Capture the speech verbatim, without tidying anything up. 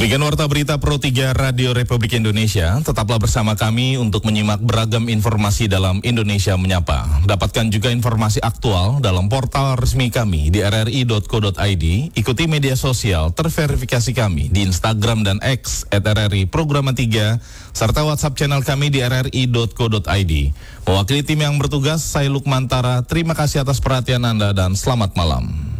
Demikian Warta Berita Pro tiga Radio Republik Indonesia. Tetaplah bersama kami untuk menyimak beragam informasi dalam Indonesia Menyapa. Dapatkan juga informasi aktual dalam portal resmi kami di r r i dot co dot i d. Ikuti media sosial terverifikasi kami di Instagram dan X at r r i Programa tiga, serta WhatsApp channel kami di r r i dot co dot i d. Mewakili tim yang bertugas, saya Lukman Tara. Terima kasih atas perhatian Anda dan selamat malam.